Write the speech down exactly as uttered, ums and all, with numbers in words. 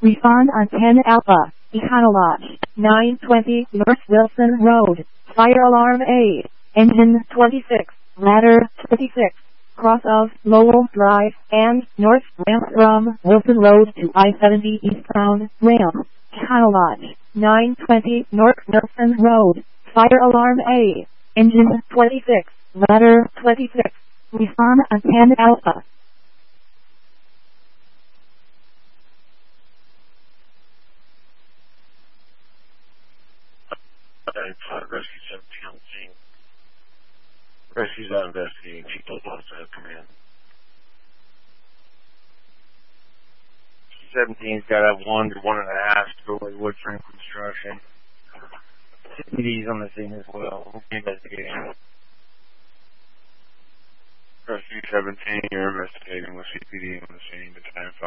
Refund on ten Alpha, Econolodge, nine twenty North Wilson Road, Fire Alarm A, Engine twenty-six, Ladder twenty-six, cross of Lowell Drive, and North Ramp from Wilson Road to I seventy eastbound, Ramp, Econolodge, nine twenty North Wilson Road, Fire Alarm A, Engine twenty-six, Ladder twenty-six, Refund on ten Alpha. Rescue seventeen on the scene. Rescue's out investigating. People lost that command. seventeen's got a one to one and a half to go with wood frame construction. C P D's on the scene as well. Investigation. Rescue seventeen, you're investigating with C P D on the scene. The time